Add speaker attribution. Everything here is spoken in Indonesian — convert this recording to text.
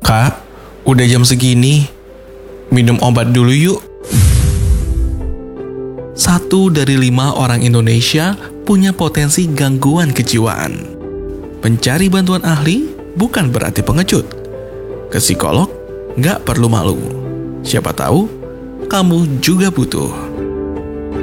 Speaker 1: Kak, udah jam segini. Minum obat dulu yuk. 1 dari 5 orang Indonesia punya potensi gangguan kejiwaan. Mencari bantuan ahli bukan berarti pengecut. Ke psikolog nggak perlu malu. Siapa tahu kamu juga butuh.